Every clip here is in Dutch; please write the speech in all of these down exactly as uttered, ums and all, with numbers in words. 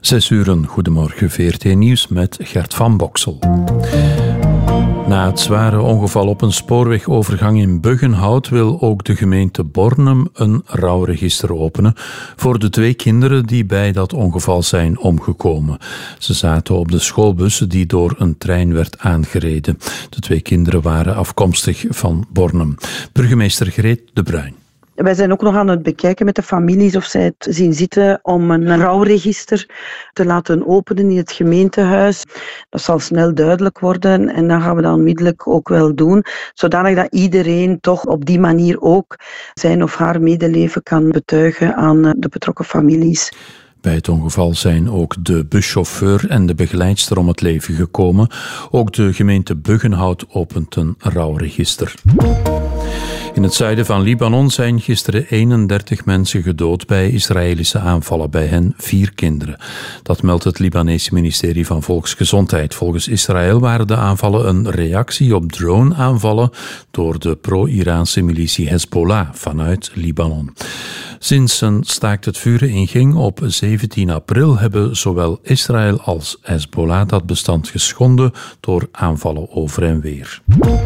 Zes uur, goedemorgen, V R T Nieuws met Gert van Boksel. Na het zware ongeval op een spoorwegovergang in Buggenhout wil ook de gemeente Bornem een rouwregister openen voor de twee kinderen die bij dat ongeval zijn omgekomen. Ze zaten op de schoolbus die door een trein werd aangereden. De twee kinderen waren afkomstig van Bornem. Burgemeester Greet de Bruin. Wij zijn ook nog aan het bekijken met de families of zij het zien zitten om een rouwregister te laten openen in het gemeentehuis. Dat zal snel duidelijk worden en dan gaan we dat onmiddellijk ook wel doen, zodanig dat iedereen toch op die manier ook zijn of haar medeleven kan betuigen aan de betrokken families. Bij het ongeval zijn ook de buschauffeur en de begeleidster om het leven gekomen. Ook de gemeente Buggenhout opent een rouwregister. In het zuiden van Libanon zijn gisteren eenendertig mensen gedood bij Israëlische aanvallen, bij hen vier kinderen. Dat meldt het Libanese ministerie van Volksgezondheid. Volgens Israël waren de aanvallen een reactie op drone-aanvallen door de pro-Iraanse militie Hezbollah vanuit Libanon. Sinds een staakt het vuren inging op zeventien april hebben zowel Israël als Hezbollah dat bestand geschonden door aanvallen over en weer.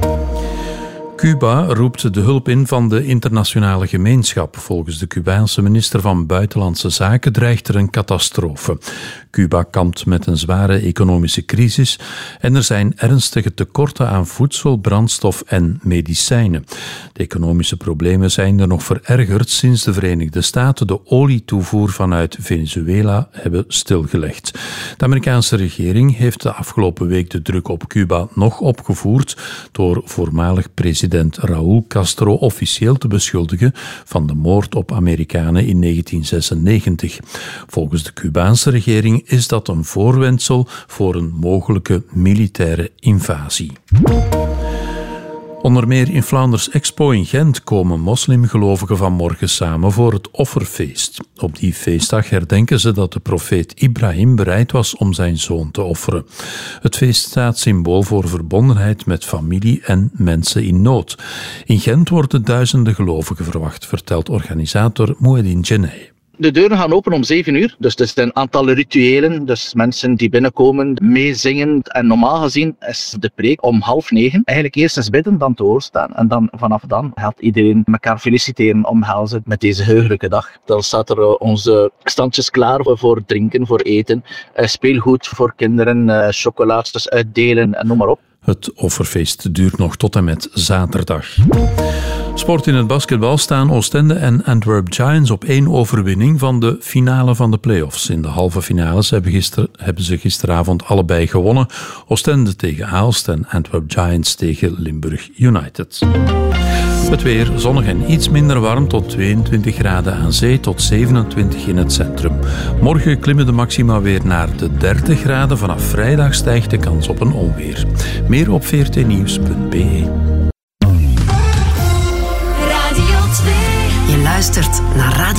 Cuba roept de hulp in van de internationale gemeenschap. Volgens de Cubaanse minister van Buitenlandse Zaken dreigt er een catastrofe. Cuba kampt met een zware economische crisis en er zijn ernstige tekorten aan voedsel, brandstof en medicijnen. De economische problemen zijn er nog verergerd sinds de Verenigde Staten de olietoevoer vanuit Venezuela hebben stilgelegd. De Amerikaanse regering heeft de afgelopen week de druk op Cuba nog opgevoerd door voormalig president President Raúl Castro officieel te beschuldigen van de moord op Amerikanen in negentien zesennegentig. Volgens de Cubaanse regering is dat een voorwendsel voor een mogelijke militaire invasie. Onder meer in Vlaanders Expo in Gent komen moslimgelovigen vanmorgen samen voor het offerfeest. Op die feestdag herdenken ze dat de profeet Ibrahim bereid was om zijn zoon te offeren. Het feest staat symbool voor verbondenheid met familie en mensen in nood. In Gent worden duizenden gelovigen verwacht, vertelt organisator Mouedine Genay. De deuren gaan open om zeven uur, dus er zijn een aantal rituelen, dus mensen die binnenkomen, meezingen. En normaal gezien is de preek om half negen. Eigenlijk eerst eens bidden, dan te woord staan. En dan vanaf dan gaat iedereen elkaar feliciteren, omhelzen met deze heugelijke dag. Dan staat er onze standjes klaar voor drinken, voor eten, speelgoed voor kinderen, chocolaatjes uitdelen en noem maar op. Het offerfeest duurt nog tot en met zaterdag. Sport in het basketbal staan Oostende en Antwerp Giants op één overwinning van de finale van de play-offs. In de halve finales hebben, gister, hebben ze gisteravond allebei gewonnen. Oostende tegen Aalst en Antwerp Giants tegen Limburg United. Het weer zonnig en iets minder warm tot tweeëntwintig graden aan zee tot zevenentwintig in het centrum. Morgen klimmen de maxima weer naar de dertig graden. Vanaf vrijdag stijgt de kans op een onweer. Meer op v r t nieuws punt b e. Je luistert naar Radio